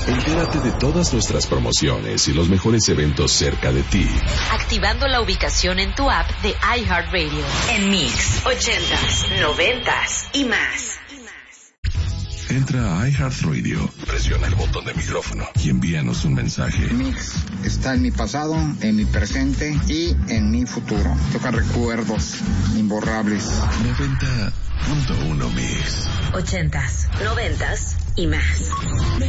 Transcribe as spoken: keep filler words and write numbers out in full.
Entérate de todas nuestras promociones y los mejores eventos cerca de ti. Activando la ubicación en tu app de iHeartRadio. En Mix, ochentas, noventas y más. Entra a iHeartRadio, presiona el botón de micrófono y envíanos un mensaje. Mix está en mi pasado, en mi presente y en mi futuro. Toca recuerdos imborrables. noventa punto uno Mix. Ochentas, noventas y más.